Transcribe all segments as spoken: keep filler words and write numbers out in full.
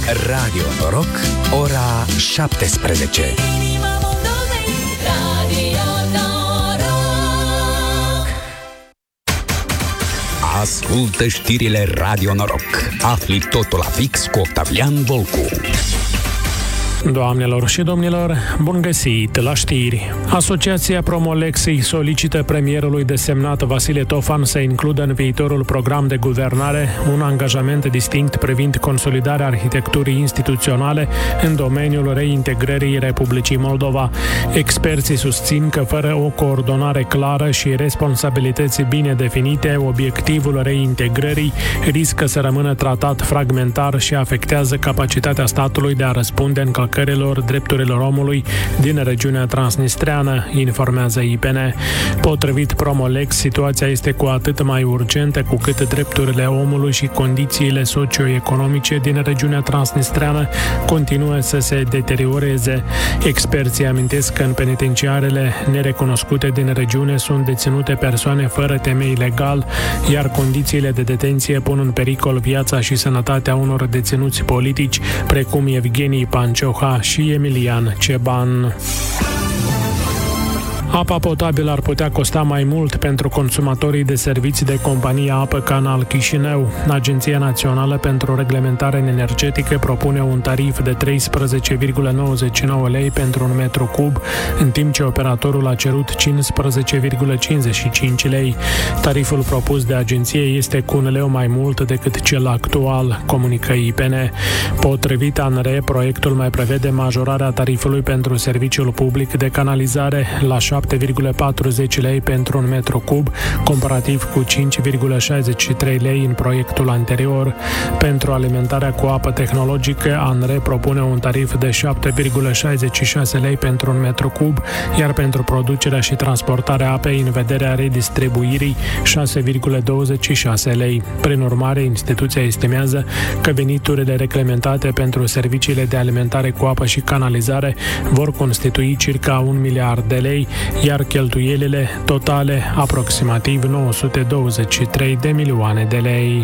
Radio Noroc, ora șaptesprezece. Ascultă știrile Radio Noroc. Afli totul la fix cu Octavian Volcu. Doamnelor și domnilor, bun găsit la știri. Asociația Promolex îi solicită premierului desemnat Vasile Tofan să includă în viitorul program de guvernare un angajament distinct privind consolidarea arhitecturii instituționale în domeniul reintegrării Republicii Moldova. Experții susțin că fără o coordonare clară și responsabilități bine definite, obiectivul reintegrării riscă să rămână tratat fragmentar și afectează capacitatea statului de a răspunde în cărilor drepturilor omului din regiunea transnistreană, informează I P N. Potrivit Promolex, situația este cu atât mai urgentă cu cât drepturile omului și condițiile socioeconomice din regiunea transnistreană continuă să se deterioreze. Experții amintesc că în penitenciarele nerecunoscute din regiune sunt deținute persoane fără temei legal, iar condițiile de detenție pun în pericol viața și sănătatea unor deținuți politici, precum Evgenii Pancioha și Emilian Ceban. Apa potabilă ar putea costa mai mult pentru consumatorii de servicii de compania Apă Canal Chișinău. Agenția Națională pentru Reglementare Energetică propune un tarif de treisprezece virgulă nouăzeci și nouă lei pentru un metru cub, în timp ce operatorul a cerut cincisprezece virgulă cincizeci și cinci lei. Tariful propus de agenție este cu un leu mai mult decât cel actual, comunică I P N. Potrivit A N R E, proiectul mai prevede majorarea tarifului pentru serviciul public de canalizare la șapte virgulă patruzeci lei pentru un metru cub, comparativ cu cinci virgulă șaizeci și trei lei în proiectul anterior. Pentru alimentarea cu apă tehnologică, A N R E propune un tarif de șapte virgulă șaizeci și șase lei pentru un metru cub, iar pentru producerea și transportarea apei în vederea redistribuirii șase virgulă douăzeci și șase lei. Prin urmare, instituția estimează că veniturile reglementate pentru serviciile de alimentare cu apă și canalizare vor constitui circa un miliard de lei, iar cheltuielile totale aproximativ nouă sute douăzeci și trei de milioane de lei.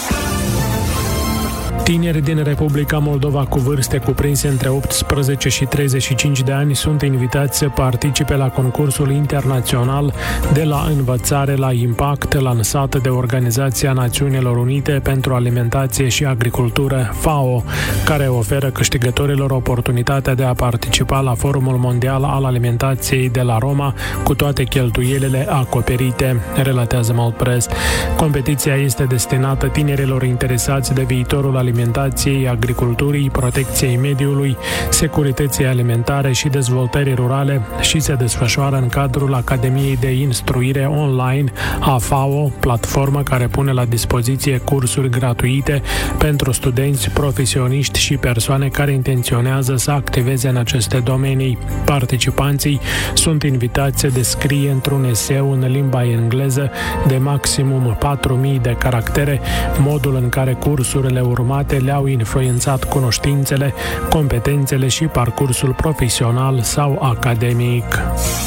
Tineri din Republica Moldova cu vârste cuprinse între optsprezece și treizeci și cinci de ani sunt invitați să participe la concursul internațional de la învățare la impact lansat de Organizația Națiunilor Unite pentru Alimentație și Agricultură, FAO, care oferă câștigătorilor oportunitatea de a participa la Forumul Mondial al Alimentației de la Roma cu toate cheltuielile acoperite, relatează Moldpress. Competiția este destinată tinerilor interesați de viitorul alimentației, alimentației, agriculturii, protecției mediului, securității alimentare și dezvoltării rurale și se desfășoară în cadrul Academiei de Instruire Online a FAO, platformă care pune la dispoziție cursuri gratuite pentru studenți, profesioniști și persoane care intenționează să activeze în aceste domenii. Participanții sunt invitați să descrie într-un eseu în limba engleză de maximum patru mii de caractere modul în care cursurile urmate le-au influențat cunoștințele, competențele și parcursul profesional sau academic.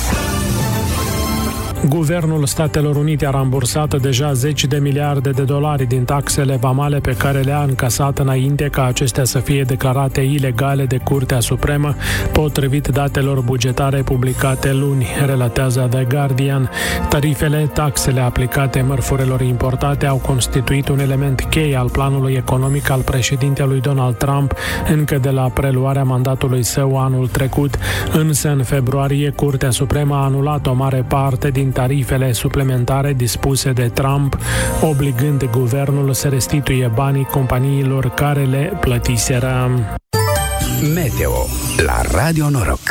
Guvernul Statelor Unite a rambursat deja zeci de miliarde de dolari din taxele vamale pe care le-a încasat înainte ca acestea să fie declarate ilegale de Curtea Supremă, potrivit datelor bugetare publicate luni, relatează The Guardian. Tarifele, taxele aplicate mărfurilor importate au constituit un element cheie al planului economic al președintelui Donald Trump încă de la preluarea mandatului său anul trecut, însă în februarie Curtea Supremă a anulat o mare parte din tarifele suplimentare dispuse de Trump, obligând guvernul să restituie banii companiilor care le plătiseră. Meteo la Radio Noroc.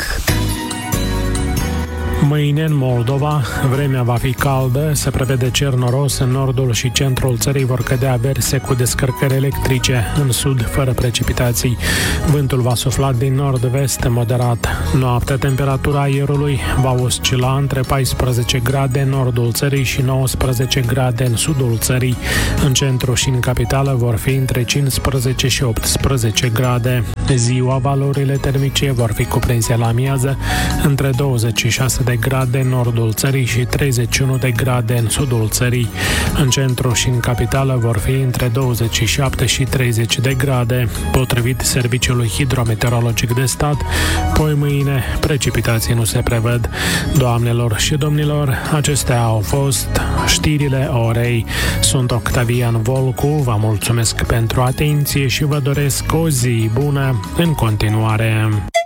Mâine în Moldova, vremea va fi caldă, se prevede cer noros, în nordul și centrul țării vor cădea averse cu descărcări electrice, în sud fără precipitații. Vântul va sufla din nord-vest moderat. Noaptea, temperatura aerului va oscila între paisprezece grade în nordul țării și nouăsprezece grade în sudul țării. În centru și în capitală vor fi între cincisprezece și optsprezece grade. De ziua, valorile termice vor fi cuprinse la amiază între douăzeci și șase de grade în nordul țării și treizeci și unu de grade în sudul țării. În centru și în capitală vor fi între douăzeci și șapte și treizeci de grade. Potrivit Serviciului Hidrometeorologic de Stat, poi mâine precipitații nu se prevăd. Doamnelor și domnilor, acestea au fost știrile orei. Sunt Octavian Volcu, vă mulțumesc pentru atenție și vă doresc o zi bună în continuare.